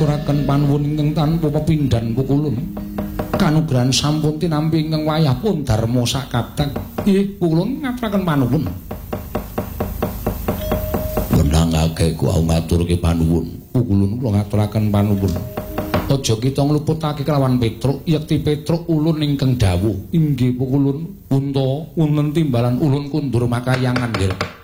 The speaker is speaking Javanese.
ngaturaken panuwun ingkang tanpa pepindhan pukulun. Kanugrahan sampun tinampi ingkang wayah pun dharma sakabeh. Nggih, pukulun ngaturaken panuwun. Wenangake ku ngaturke panuwun. Pukulun kula ngaturaken panuwun. Aja kita ngluputake kelawan Petruk, yekti Petruk ulun ingkang dawuh. Inggih pukulun, unta wonten timbalan ulun kundur makayangan nggih.